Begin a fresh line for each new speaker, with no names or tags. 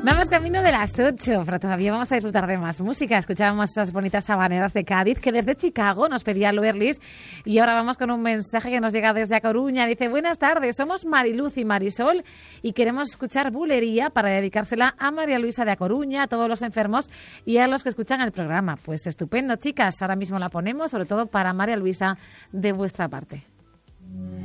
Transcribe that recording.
Vamos camino de las 8, pero todavía vamos a disfrutar de más música. Escuchábamos esas bonitas habaneras de Cádiz que desde Chicago nos pedía Luerlis. Y ahora vamos con un mensaje que nos llega desde A Coruña. Dice: buenas tardes, somos Mariluz y Marisol y queremos escuchar Bulería para dedicársela a María Luisa de A Coruña, a todos los enfermos y a los que escuchan el programa. Pues estupendo, chicas. Ahora mismo la ponemos, sobre todo para María Luisa, de vuestra parte.